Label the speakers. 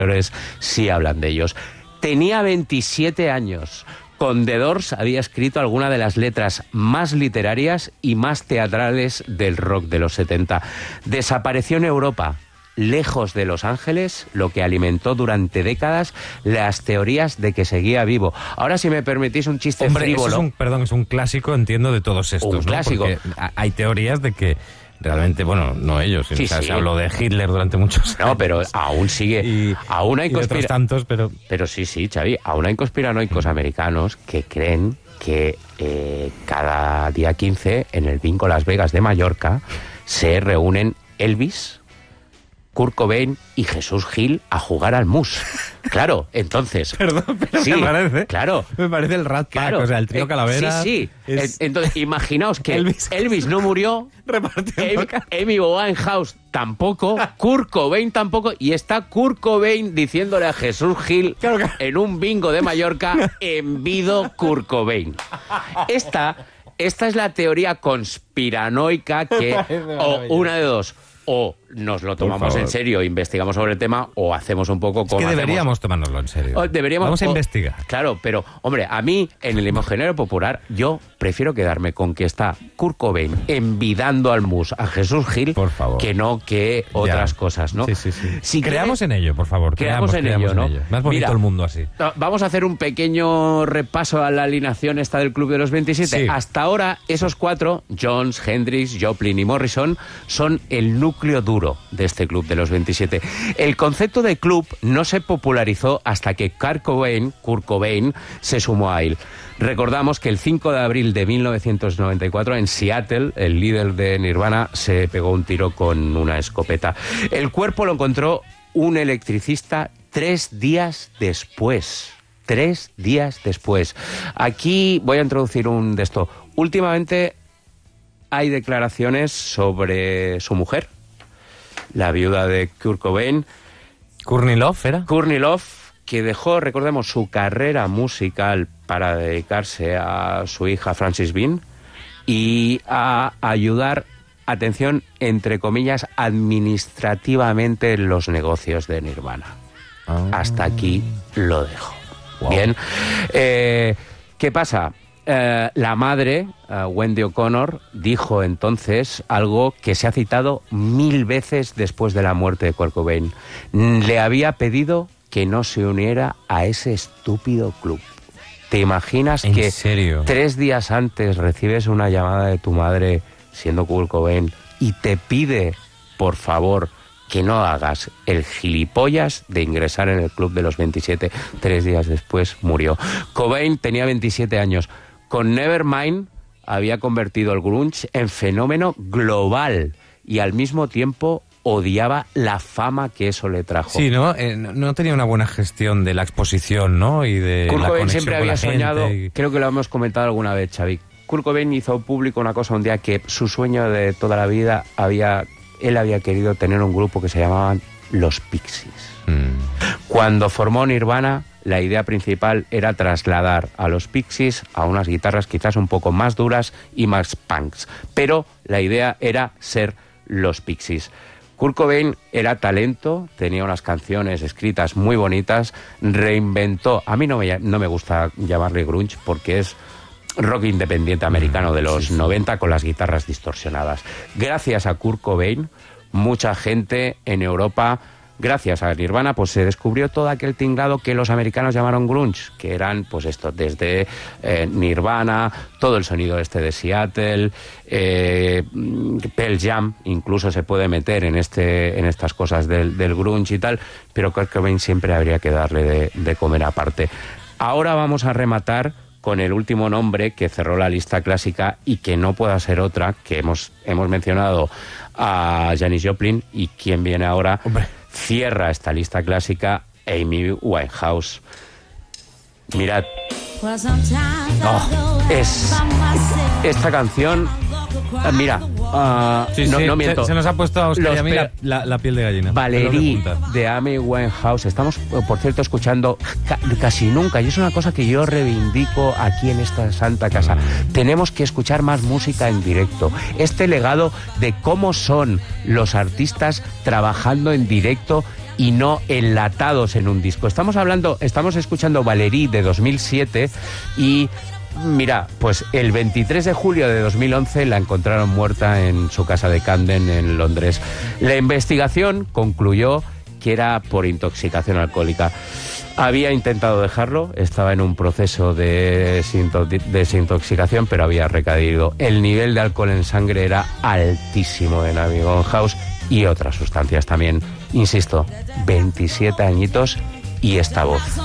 Speaker 1: sí hablan de ellos. Tenía 27 años. Con The Doors había escrito alguna de las letras más literarias y más teatrales del rock de los 70. Desapareció en Europa, lejos de Los Ángeles, lo que alimentó durante décadas las teorías de que seguía vivo. Ahora, si me permitís un chiste frívolo...
Speaker 2: Eso es un clásico, entiendo, de todos estos,
Speaker 1: un clásico.
Speaker 2: ¿no? Porque hay teorías de que realmente, bueno, no ellos,
Speaker 1: sí, sí.
Speaker 2: Se habló de Hitler durante muchos años.
Speaker 1: No, pero aún sigue... aún hay
Speaker 2: otros tantos, pero...
Speaker 1: Pero sí, Xavi, aún hay conspiranoicos americanos que creen que cada día 15 en el Bingo Las Vegas de Mallorca se reúnen Elvis, Kurt Cobain y Jesús Gil a jugar al mus. Claro, entonces...
Speaker 2: Perdón, pero
Speaker 1: sí,
Speaker 2: me parece...
Speaker 1: Claro.
Speaker 2: Me parece el Rat Pack, claro, o sea, el trío Calavera...
Speaker 1: Sí. Entonces, imaginaos que Elvis no murió, Amy Winehouse tampoco, Kurt Cobain tampoco, y está Kurt Cobain diciéndole a Jesús Gil en un bingo de Mallorca, envido Kurt Cobain. Esta es la teoría conspiranoica que... o una de dos... O nos lo tomamos en serio, investigamos sobre el tema, o hacemos un poco como...
Speaker 2: Es que deberíamos tomárnoslo en serio. Vamos a investigar.
Speaker 1: Claro, pero, hombre, a mí, en el imaginario popular, yo prefiero quedarme con que está Kurt Cobain envidando al mus a Jesús Gil,
Speaker 2: por favor,
Speaker 1: que no otras cosas, ¿no?
Speaker 2: Sí. Si creamos en ello, por favor.
Speaker 1: Creamos en ello, ¿no?
Speaker 2: Más bonito el mundo así.
Speaker 1: Vamos a hacer un pequeño repaso a la alineación esta del Club de los 27. Sí. Hasta ahora, esos cuatro, Jones, Hendrix, Joplin y Morrison, son el núcleo duro de este Club de los 27. El concepto de club no se popularizó hasta que Kurt Cobain se sumó a él. Recordamos que el 5 de abril de 1994 en Seattle, el líder de Nirvana se pegó un tiro con una escopeta. El cuerpo lo encontró un electricista 3 días después. 3 días después. Aquí voy a introducir un de esto. Últimamente hay declaraciones sobre su mujer, la viuda de Kurt Cobain.
Speaker 2: Courtney Love, ¿era?
Speaker 1: Courtney Love, que dejó, recordemos, su carrera musical para dedicarse a su hija Frances Bean y a ayudar, atención, entre comillas, administrativamente en los negocios de Nirvana. Hasta aquí lo dejo. Wow. Bien. ¿Qué pasa? La madre, Wendy O'Connor, dijo entonces algo que se ha citado 1000 veces después de la muerte de Kurt Cobain. Le había pedido que no se uniera a ese estúpido club. ¿Te imaginas que
Speaker 2: serio?
Speaker 1: 3 días antes recibes una llamada de tu madre, siendo Kurt Cobain, y te pide, por favor, que no hagas el gilipollas de ingresar en el Club de los 27? 3 días después murió. Cobain tenía 27 años. Con Nevermind había convertido el grunge en fenómeno global y al mismo tiempo odiaba la fama que eso le trajo.
Speaker 2: Sí, ¿no? No tenía una buena gestión de la exposición, ¿no? Y de
Speaker 1: Kurt
Speaker 2: la
Speaker 1: Cobain
Speaker 2: conexión
Speaker 1: siempre
Speaker 2: con
Speaker 1: había
Speaker 2: la
Speaker 1: soñado,
Speaker 2: gente
Speaker 1: creo que lo hemos comentado alguna vez, Xavi. Kurt Cobain hizo público una cosa un día, que su sueño de toda la vida él había querido tener un grupo que se llamaban Los Pixies. Cuando formó Nirvana, la idea principal era trasladar a los Pixies a unas guitarras quizás un poco más duras y más punks, pero la idea era ser los Pixies. Kurt Cobain era talento, tenía unas canciones escritas muy bonitas, reinventó, a mí no me gusta llamarle grunge porque es rock independiente americano de los 90 con las guitarras distorsionadas. Gracias a Kurt Cobain, mucha gente en Europa, gracias a Nirvana, pues se descubrió todo aquel tinglado que los americanos llamaron grunge, que eran, pues esto, desde Nirvana, todo el sonido de Seattle, Pearl Jam, incluso se puede meter en estas cosas del grunge y tal, pero Kurt Cobain siempre habría que darle de comer aparte. Ahora vamos a rematar con el último nombre que cerró la lista clásica y que no pueda ser otra, que hemos mencionado a Janis Joplin, y quien viene ahora...
Speaker 2: Hombre.
Speaker 1: Cierra esta lista clásica Amy Winehouse. Mirad. Es esta canción. Mira, no miento.
Speaker 2: Se nos ha puesto a Oscar y a mí la piel de gallina.
Speaker 1: Valerie de Amy Winehouse. Estamos, por cierto, escuchando casi nunca, y es una cosa que yo reivindico aquí en esta santa casa. Tenemos que escuchar más música en directo. Este legado de cómo son los artistas trabajando en directo y no enlatados en un disco. Estamos escuchando Valerie de 2007 y mira, pues el 23 de julio de 2011 la encontraron muerta en su casa de Camden, en Londres. La investigación concluyó que era por intoxicación alcohólica. Había intentado dejarlo, estaba en un proceso de desintoxicación, pero había recaído. El nivel de alcohol en sangre era altísimo en Amy Winehouse y otras sustancias también. Insisto, 27 añitos y esta voz.